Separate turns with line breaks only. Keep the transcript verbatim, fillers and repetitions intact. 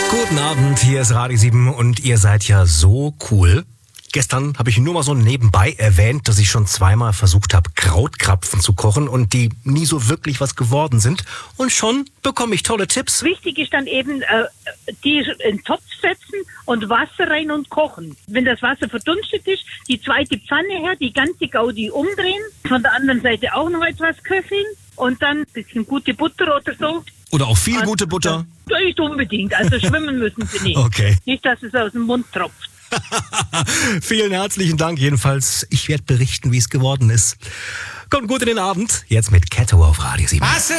Guten Abend, hier ist Radio sieben und ihr seid ja so cool. Gestern habe ich nur mal so nebenbei erwähnt, dass ich schon zweimal versucht habe, Krautkrapfen zu kochen und die nie so wirklich was geworden sind. Und schon bekomme ich tolle Tipps.
Wichtig ist dann eben, äh, die in den Topf setzen und Wasser rein und kochen. Wenn das Wasser verdunstet ist, die zweite Pfanne her, die ganze Gaudi umdrehen, von der anderen Seite auch noch etwas köcheln und dann ein bisschen gute Butter oder so.
Oder auch viel
und,
gute Butter?
Nicht unbedingt, also schwimmen müssen sie nicht.
Okay.
Nicht, dass es aus dem Mund tropft.
Vielen herzlichen Dank jedenfalls. Ich werde berichten, wie es geworden ist. Kommt gut in den Abend. Jetzt mit Ketto auf Radio sieben.